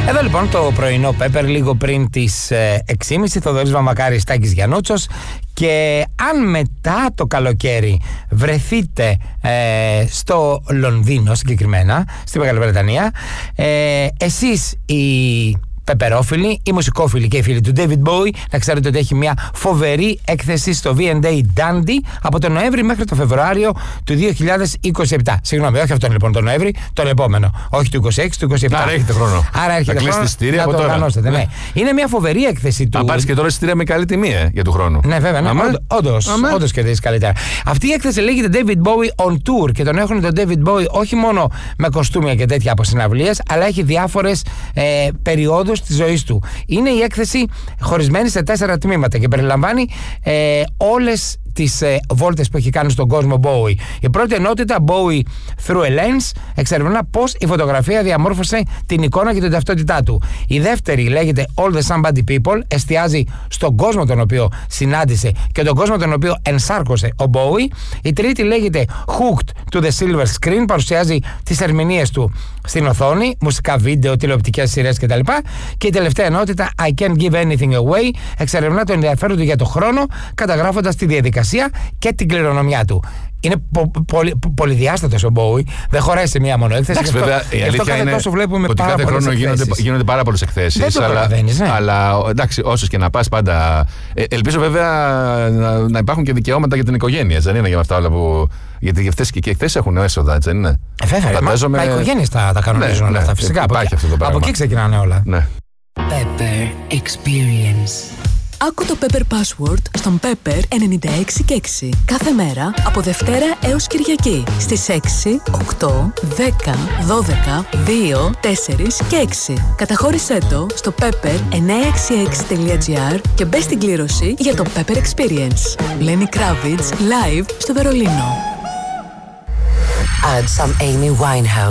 Εδώ λοιπόν το πρωινό Pepper, λίγο πριν τις 6.30, Θοδωρής Βαμβακάρης, Τάκης Γιαννούτσος. Και αν μετά το καλοκαίρι βρεθείτε στο Λονδίνο, συγκεκριμένα στη Μεγάλη Βρετανία, εσείς οι πεπερόφιλοι, οι μουσικόφιλοι και οι φίλοι του David Bowie, να ξέρετε ότι έχει μια φοβερή έκθεση στο V&A Dundee από τον Νοέμβρη μέχρι το Φεβρουάριο του 2027. Συγγνώμη, όχι αυτόν λοιπόν τον Νοέμβρη, τον επόμενο. Όχι του 26, του 27. Άρα έχετε χρόνο. Άρα έχετε χρόνο να το οργανώσετε. Ναι. Είναι μια φοβερή έκθεση του. Να πάρεις και τώρα εισιτήρια με καλή τιμή για του χρόνου. Ναι, βέβαια. Όντως κερδίζεις καλύτερα. Αυτή η έκθεση λέγεται David Bowie on Tour και τον έχουν τον David Bowie όχι μόνο με κοστούμια και τέτοια από συναυλίες, αλλά έχει διάφορες περιόδους της ζωής του. Είναι η έκθεση χωρισμένη σε 4 τμήματα και περιλαμβάνει όλες τις βόλτες που έχει κάνει στον κόσμο Bowie. Η πρώτη ενότητα, Bowie Through a Lens, εξερευνά πώς η φωτογραφία διαμόρφωσε την εικόνα και την ταυτότητά του. Η δεύτερη λέγεται All the Somebody People, εστιάζει στον κόσμο τον οποίο συνάντησε και τον κόσμο τον οποίο ενσάρκωσε ο Bowie. Η τρίτη λέγεται Hooked to the Silver Screen, παρουσιάζει τις ερμηνείες του στην οθόνη, μουσικά βίντεο, τηλεοπτικές σειρές κτλ. Και η τελευταία ενότητα, I Can't Give Anything Away, εξερευνά το ενδιαφέρον του για το χρόνο, καταγράφοντας τη διαδικασία και την κληρονομιά του. Είναι πολυδιάστατος ο Bowie, δεν χωράει σε μία μόνο έκθεση. Εντάξει, βέβαια, η αλήθεια είναι ότι κάθε χρόνο γίνονται πάρα πολλές εκθέσεις. Αλλά εντάξει, όσες και να πας πάντα. Ελπίζω βέβαια να υπάρχουν και δικαιώματα για την οικογένεια, δεν είναι για αυτά όλα που. Γιατί αυτές και οι εκθέσεις έχουν έσοδα, έτσι δεν είναι? Βέβαια, μα οι οικογένειες τα κανονίζουν όλα αυτά. Φυσικά. Από εκεί ξεκινάνε όλα. Pepper Experience. Άκου το Pepper Password στον Pepper 96 και 6. Κάθε μέρα από Δευτέρα έως Κυριακή στις 6, 8, 10, 12, 2, 4 και 6. Καταχώρησέ το στο pepper966.gr και μπες στην κλήρωση για το Pepper Experience. Lenny Kravitz live στο Βερολίνο. Add some Amy Winehouse.